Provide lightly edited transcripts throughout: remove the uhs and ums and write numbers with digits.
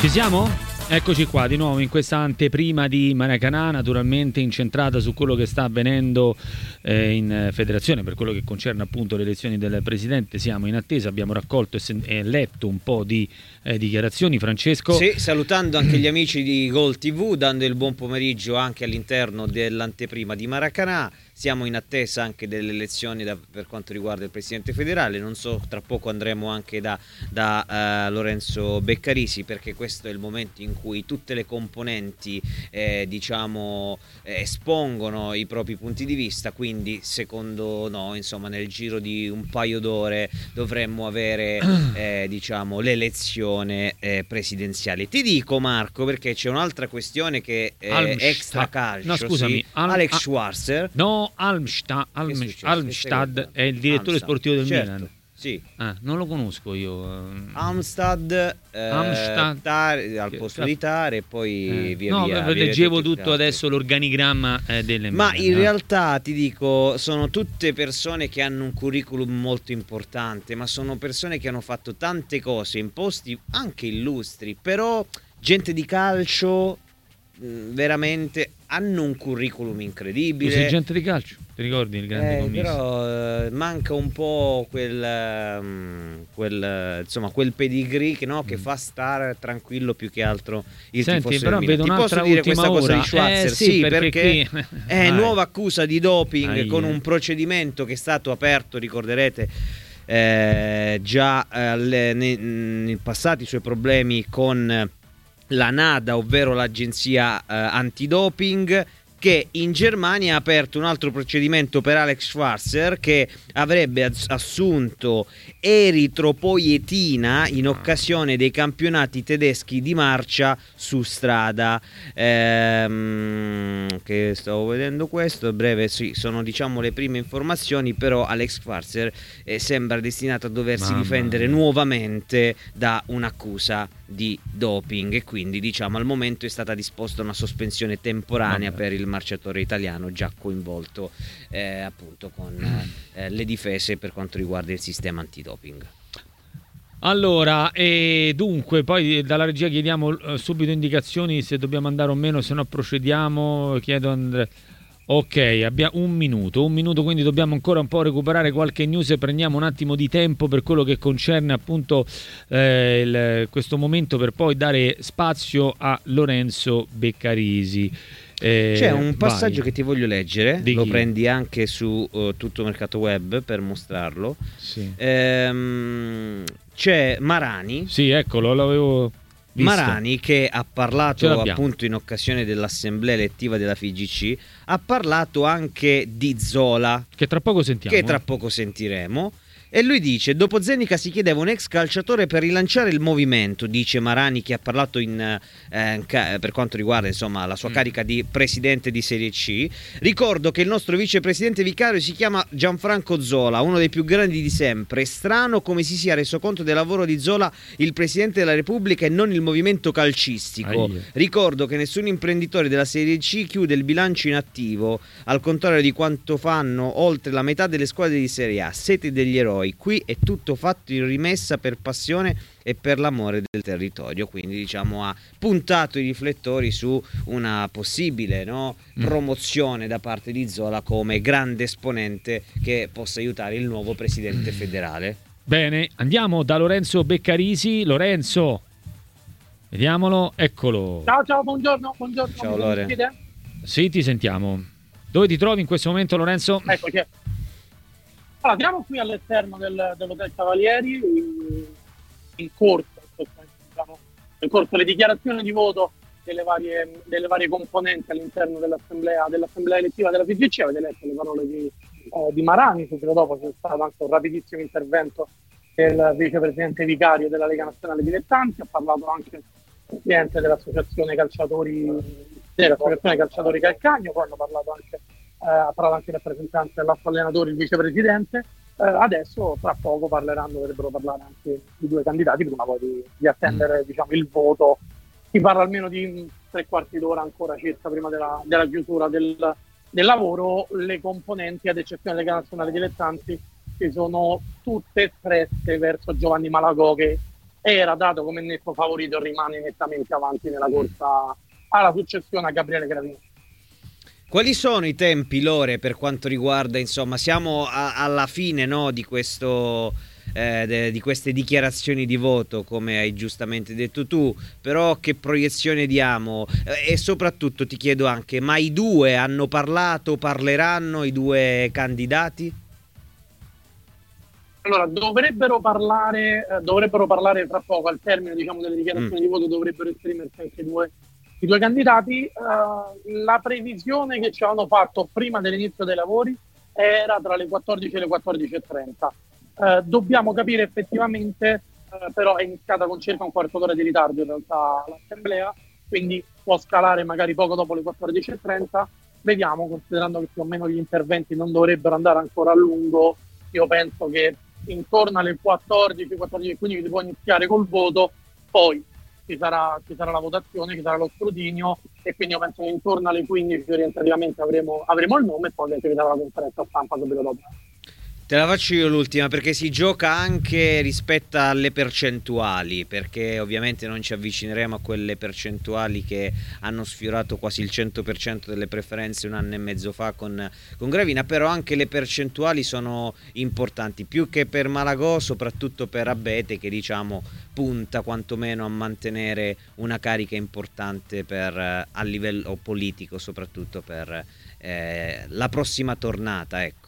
Ci siamo? Eccoci qua di nuovo in questa anteprima di Maracanã, naturalmente incentrata su quello che sta avvenendo in federazione per quello che concerne appunto le elezioni del presidente. Siamo in attesa, abbiamo raccolto e letto un po' di dichiarazioni. Francesco? Sì, salutando anche gli amici di Gol TV, dando il buon pomeriggio anche all'interno dell'anteprima di Maracanã. Siamo in attesa anche delle elezioni per quanto riguarda il presidente federale. Non so, tra poco andremo anche da Lorenzo Beccarisi, perché questo è il momento in cui tutte le componenti espongono i propri punti di vista. Quindi secondo noi, insomma, nel giro di un paio d'ore dovremmo avere l'elezione presidenziale. Ti dico, Marco, perché c'è un'altra questione che è extra calcio. No, scusami, sì? Alex Schwarzer. No, Almstad è il direttore sportivo del Milan. Sì. Non lo conosco io. Amstad al posto di Tare e poi via. Leggevo tutto adesso l'organigramma delle Ma Milan. in realtà ti dico, sono tutte persone che hanno un curriculum molto importante, ma sono persone che hanno fatto tante cose in posti anche illustri, però gente di calcio veramente hanno un curriculum incredibile. Tu sei gente di calcio, ti ricordi il grande commisso? Però manca un po' quel pedigree che fa stare tranquillo più che altro il tifoso però del Milan. Vedo Ti un'altra posso dire questa cosa di Schwarzer? Sì, perché nuova accusa di doping con un procedimento che è stato aperto, ricorderete, già nei passati suoi problemi con la NADA, ovvero l'agenzia antidoping, che in Germania ha aperto un altro procedimento per Alex Schwarzer, che avrebbe assunto eritropoietina in occasione dei campionati tedeschi di marcia su strada. Che stavo vedendo questo a breve, sì, sono le prime informazioni, però Alex Schwarzer sembra destinato a doversi difendere nuovamente da un'accusa di doping, e quindi al momento è stata disposta una sospensione temporanea per il marciatore italiano, già coinvolto appunto con le difese per quanto riguarda il sistema antidoping. Allora, dunque, poi dalla regia chiediamo subito indicazioni se dobbiamo andare o meno, se no procediamo. Chiedo Andrea. Ok, abbiamo un minuto, quindi dobbiamo ancora un po' recuperare qualche news e prendiamo un attimo di tempo per quello che concerne appunto questo momento, per poi dare spazio a Lorenzo Beccarisi. C'è un passaggio che ti voglio leggere, lo prendi anche su Tutto Mercato Web per mostrarlo. Sì. C'è Marani. Sì, eccolo, l'avevo visto. Marani, che ha parlato appunto in occasione dell'assemblea elettiva della FIGC, ha parlato anche di Zola, che tra poco sentiremo. E lui dice: dopo Zenica si chiedeva un ex calciatore per rilanciare il movimento, dice Marani, che ha parlato per quanto riguarda la sua carica di presidente di Serie C. Ricordo che il nostro vicepresidente vicario si chiama Gianfranco Zola, uno dei più grandi di sempre. È strano come si sia reso conto del lavoro di Zola il presidente della Repubblica e non il movimento calcistico. Ricordo che nessun imprenditore della Serie C chiude il bilancio in attivo, al contrario di quanto fanno oltre la metà delle squadre di Serie A. Siete degli eroi. Qui è tutto fatto in rimessa per passione e per l'amore del territorio. Quindi ha puntato i riflettori su una possibile promozione da parte di Zola come grande esponente che possa aiutare il nuovo presidente federale. Bene, andiamo da Lorenzo Beccarisi. Lorenzo, vediamolo, eccolo. Ciao, buongiorno. Ciao Lore. Sì, ti sentiamo. Dove ti trovi in questo momento, Lorenzo? Eccoci. Allora, siamo qui all'esterno dell'Hotel Cavalieri, in corso le dichiarazioni di voto delle varie componenti all'interno dell'assemblea elettiva della FIGC. Avete letto le parole di Marani, subito dopo c'è stato anche un rapidissimo intervento del vicepresidente vicario della Lega Nazionale Dilettanti. Ha parlato anche il presidente dell'associazione calciatori Calcagno, poi ha parlato anche il rappresentante dell'altro allenatore, il vicepresidente. Adesso tra poco dovrebbero parlare anche i due candidati, prima poi di attendere il voto. Si parla almeno di 3/4 d'ora ancora circa prima della chiusura del lavoro. Le componenti, ad eccezione della Lega Nazionale Dilettanti, si sono tutte espresse verso Giovanni Malagò, che era dato come netto favorito e rimane nettamente avanti nella corsa alla successione a Gabriele Gravina. Quali sono i tempi, Lore, per quanto riguarda, insomma, siamo alla fine, no, di questo di queste dichiarazioni di voto, come hai giustamente detto tu, però che proiezione diamo? E soprattutto ti chiedo anche, ma i due hanno parlato, parleranno i due candidati? Allora, dovrebbero parlare tra poco, al termine, diciamo, delle dichiarazioni di voto, dovrebbero esprimersi anche i due candidati. La previsione che ci avevano fatto prima dell'inizio dei lavori era tra le 14 e le 14:30. Dobbiamo capire effettivamente, però è iniziata con circa un quarto d'ora di ritardo in realtà l'assemblea, quindi può scalare magari poco dopo le 14:30. Vediamo, considerando che più o meno gli interventi non dovrebbero andare ancora a lungo, io penso che intorno alle 14:15 si può iniziare col voto, poi ci sarà la votazione, ci sarà lo scrutinio, e quindi io penso che intorno alle 15 orientativamente avremo il nome, e poi ci sarà la conferenza stampa subito dopo. Te la faccio io l'ultima, perché si gioca anche rispetto alle percentuali, perché ovviamente non ci avvicineremo a quelle percentuali che hanno sfiorato quasi il 100% delle preferenze un anno e mezzo fa con Gravina, però anche le percentuali sono importanti, più che per Malagò, soprattutto per Abete, che diciamo punta quantomeno a mantenere una carica importante a livello politico, soprattutto per la prossima tornata, ecco.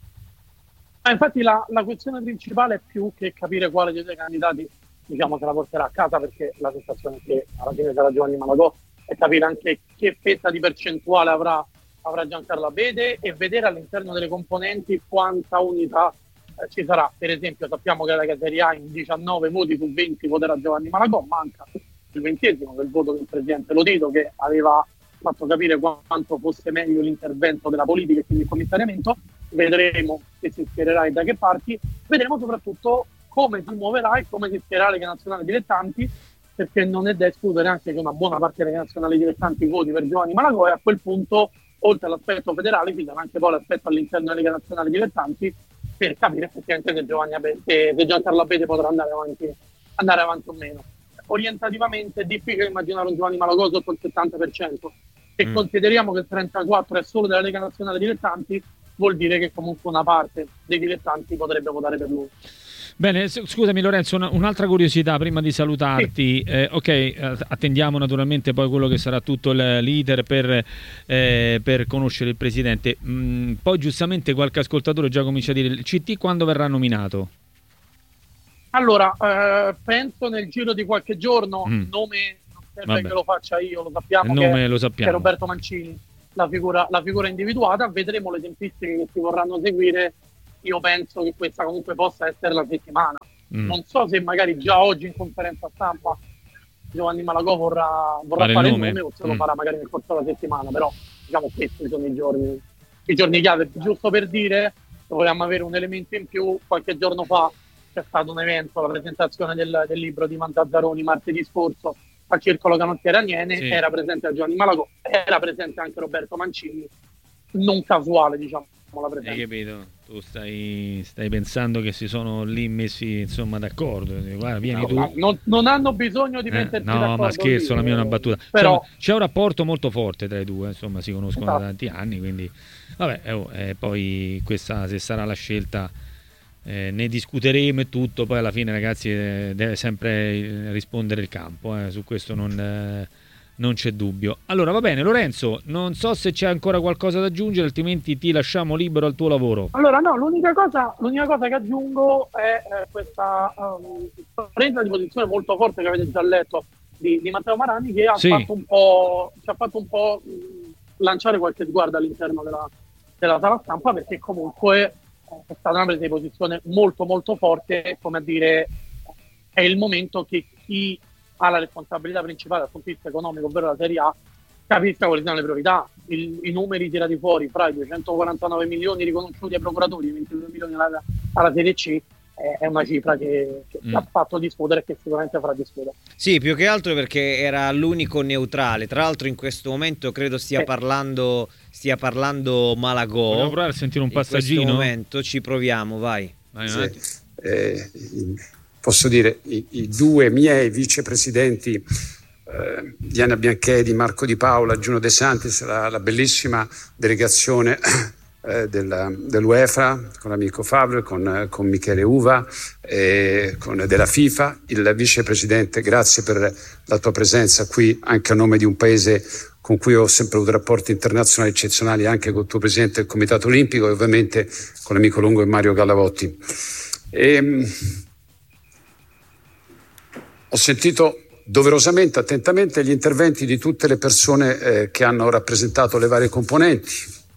Infatti la questione principale è più che capire quale dei due candidati, diciamo, se la porterà a casa, perché la sensazione è che alla fine sarà Giovanni Malagò, è capire anche che fetta di percentuale avrà Giancarlo Abete, e vedere all'interno delle componenti quanta unità ci sarà. Per esempio, sappiamo che la Serie A in 19 voti su 20 voterà Giovanni Malagò, manca il 20esimo, che è il voto del presidente Lotito, che aveva fatto capire quanto fosse meglio l'intervento della politica e quindi il commissariamento. Vedremo se si schiererà e da che parti, vedremo soprattutto come si muoverà e come si schiererà la Lega Nazionale Dilettanti, perché non è da escludere anche che una buona parte della Lega Nazionale Dilettanti voti per Giovanni Malagò, e a quel punto, oltre all'aspetto federale, ci sarà anche poi l'aspetto all'interno della Lega Nazionale Dilettanti, per capire effettivamente se Giancarlo Abete potrà andare avanti o meno. Orientativamente è difficile immaginare un Giovanni Malagò sotto il 70%, e consideriamo che il 34% è solo della Lega Nazionale Dilettanti, vuol dire che comunque una parte dei dilettanti potrebbe votare per lui. Bene, scusami Lorenzo, un'altra curiosità prima di salutarti. Sì. Attendiamo naturalmente poi quello che sarà tutto l'iter per conoscere il presidente. Poi giustamente qualche ascoltatore già comincia a dire: il CT quando verrà nominato? Allora, penso nel giro di qualche giorno. Nome non serve che lo faccia io, lo sappiamo, che è Roberto Mancini la figura individuata. Vedremo le tempistiche che si vorranno seguire. Io penso che questa comunque possa essere la settimana. Non so se magari già oggi in conferenza stampa Giovanni Malagò vorrà fare il nome, o se lo farà magari nel corso della settimana, però diciamo questi sono i giorni chiave. Giusto per dire, se vogliamo avere un elemento in più, qualche giorno fa c'è stato un evento, la presentazione del libro di Mantazzaroni martedì scorso al Circolo Canottiere Aniene. Sì. Era presente Giovanni Malagò, era presente anche Roberto Mancini, non casuale, diciamo, la presenza. Hai capito? Tu stai pensando che si sono lì messi, insomma, d'accordo. Guarda, vieni tu. Non hanno bisogno di mettersi d'accordo. No, ma scherzo, la mia è una battuta. Però c'è un rapporto molto forte tra i due, insomma, si conoscono da tanti anni, quindi vabbè, poi questa, se sarà la scelta, ne discuteremo e tutto. Poi alla fine, ragazzi, deve sempre rispondere il campo, su questo non c'è dubbio. Allora, va bene, Lorenzo, non so se c'è ancora qualcosa da aggiungere, altrimenti ti lasciamo libero al tuo lavoro. Allora, no, l'unica cosa che aggiungo è questa presa di posizione molto forte che avete già letto di Matteo Marani, che ci ha fatto un po' lanciare qualche sguardo all'interno della sala stampa, perché comunque è stata una presa di posizione molto molto forte, come a dire, è il momento che chi ha la responsabilità principale dal punto di vista economico, ovvero la Serie A, capisca quali sono le priorità. I numeri tirati fuori fra i 249 milioni riconosciuti ai procuratori e i 22 milioni alla Serie C è una cifra che ha fatto discutere e che sicuramente farà discutere. Sì, più che altro perché era l'unico neutrale. Tra l'altro in questo momento credo stia parlando Malagò. Vogliamo provare a sentire un passaggino? In questo momento ci proviamo, vai. Sì. posso dire, i due miei vicepresidenti, Diana Bianchedi, Marco Di Paola, Giuno De Santis, la bellissima delegazione dell'UEFA con l'amico Favre, con Michele Uva, della FIFA. Il vicepresidente, grazie per la tua presenza qui anche a nome di un paese con cui ho sempre avuto rapporti internazionali eccezionali, anche con il tuo presidente del Comitato Olimpico e ovviamente con l'amico Longo e Mario Gallavotti. Ho sentito doverosamente, attentamente gli interventi di tutte le persone che hanno rappresentato le varie componenti.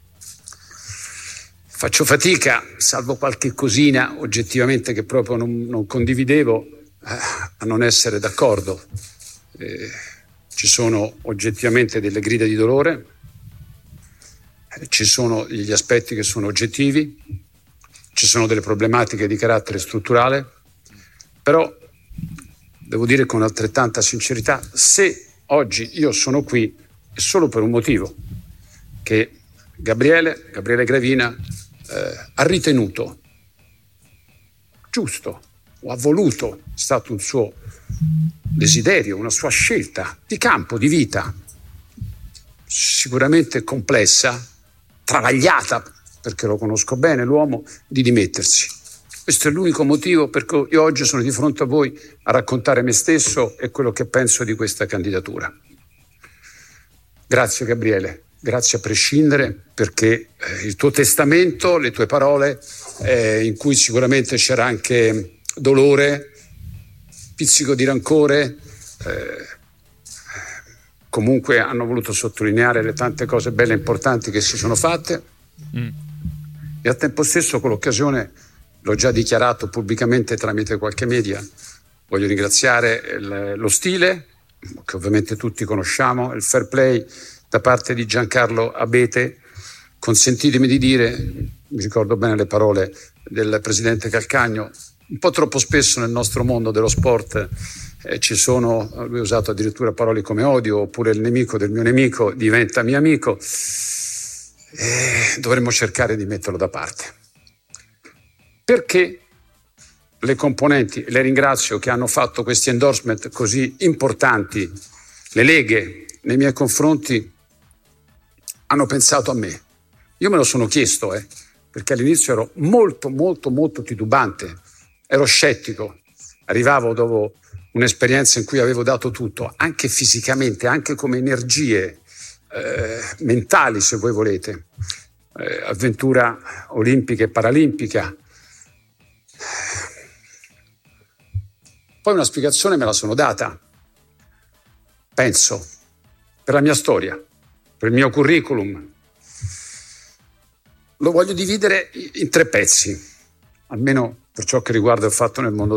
Faccio fatica, salvo qualche cosina oggettivamente che proprio non condividevo, a non essere d'accordo. Ci sono oggettivamente delle grida di dolore, ci sono gli aspetti che sono oggettivi, ci sono delle problematiche di carattere strutturale, però devo dire con altrettanta sincerità, se oggi io sono qui è solo per un motivo, che Gabriele Gravina ha ritenuto giusto o ha voluto, è stato un suo desiderio, una sua scelta di campo, di vita, sicuramente complessa, travagliata, perché lo conosco bene l'uomo, di dimettersi. Questo è l'unico motivo per cui io oggi sono di fronte a voi a raccontare me stesso e quello che penso di questa candidatura. Grazie Gabriele, grazie a prescindere, perché il tuo testamento, le tue parole, in cui sicuramente c'era anche dolore, pizzico di rancore, comunque hanno voluto sottolineare le tante cose belle e importanti che si sono fatte e al tempo stesso con l'occasione, l'ho già dichiarato pubblicamente tramite qualche media, voglio ringraziare lo stile, che ovviamente tutti conosciamo, il fair play da parte di Giancarlo Abete. Consentitemi di dire, mi ricordo bene le parole del presidente Calcagno, un po' troppo spesso nel nostro mondo dello sport lui ha usato addirittura parole come odio, oppure il nemico del mio nemico diventa mio amico, dovremmo cercare di metterlo da parte. Perché le componenti, le ringrazio, che hanno fatto questi endorsement così importanti, le leghe nei miei confronti, hanno pensato a me. Io me lo sono chiesto, perché all'inizio ero molto titubante, ero scettico, arrivavo dopo un'esperienza in cui avevo dato tutto, anche fisicamente, anche come energie mentali, se voi volete, avventura olimpica e paralimpica. Poi una spiegazione me la sono data, penso, per la mia storia, per il mio curriculum. Lo voglio dividere in 3 pezzi, almeno per ciò che riguarda il fatto nel mondo